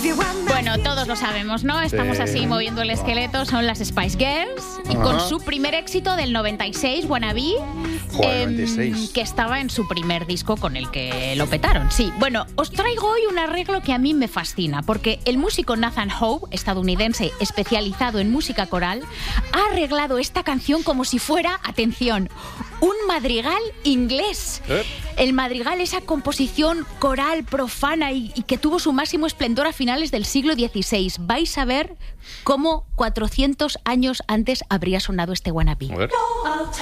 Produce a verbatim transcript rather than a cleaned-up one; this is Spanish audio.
Bueno, todos lo sabemos, ¿no? Estamos Sí. así moviendo el esqueleto, son las Spice Girls. Y con Ajá. su primer éxito del noventa y seis, Wannabe, Joder, em, noventa y seis. que estaba en su primer disco con el que lo petaron. Sí, bueno, os traigo hoy un arreglo que a mí me fascina, porque el músico Nathan Howe, estadounidense especializado en música coral, ha arreglado esta canción como si fuera, atención, un madrigal inglés. ¿Eh? El madrigal, esa composición coral profana y, y que tuvo su máximo esplendor a finales del siglo dieciséis. Vais a ver cómo cuatrocientos años antes habría sonado este Wannabe. A ver.